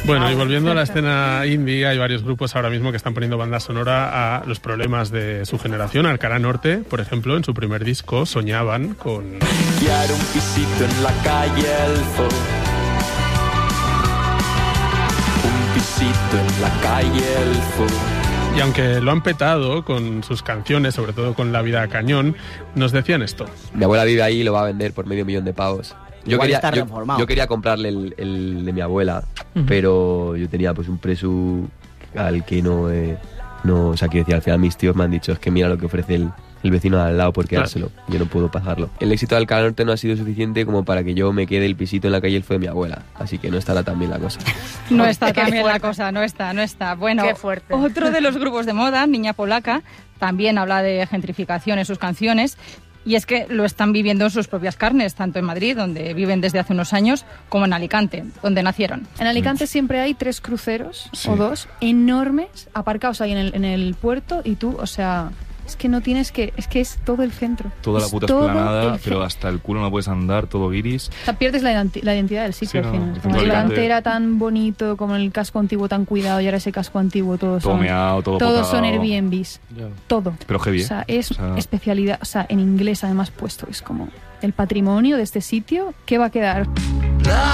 Bueno, y volviendo a la escena indie, hay varios grupos ahora mismo que están poniendo banda sonora a los problemas de su generación. Alcalá Norte, por ejemplo, en su primer disco soñaban con... Quiero un pisito en la calle Elfo. Un pisito en la calle Elfo. Y aunque lo han petado con sus canciones, sobre todo con La vida a cañón, nos decían esto. Mi abuela vive ahí y lo va a vender por $500,000 de pavos. Yo quería comprarle el de mi abuela, pero yo tenía pues un presu al que no, o sea, quiero decir, al final mis tíos me han dicho, es que mira lo que ofrece el vecino de al lado por quedárselo, yo no puedo pagarlo. El éxito de Alcalá Norte no ha sido suficiente como para que yo me quede el pisito en la calle Elfo de mi abuela, así que no estará tan bien la cosa. No está tan bien la cosa, no está. Bueno, qué fuerte. Otro de los grupos de moda, Niña Polaca, también habla de gentrificación en sus canciones. Y es que lo están viviendo en sus propias carnes, tanto en Madrid, donde viven desde hace unos años, como en Alicante, donde nacieron. En Alicante siempre hay 3 cruceros, o 2, enormes, aparcados ahí en el puerto, y tú, o sea... Es que no tienes que... Es que es todo el centro. Toda la puta esplanada, pero hasta el culo no puedes andar, todo guiris. O sea, pierdes la identidad del sitio, sí, al final. No, Como el delante era tan bonito, como el casco antiguo tan cuidado, y ahora ese casco antiguo todos son Airbnbs. Ya. Todo. Pero heavy. O sea, es especialidad, o sea, en inglés además puesto. Es como el patrimonio de este sitio, ¿qué va a quedar?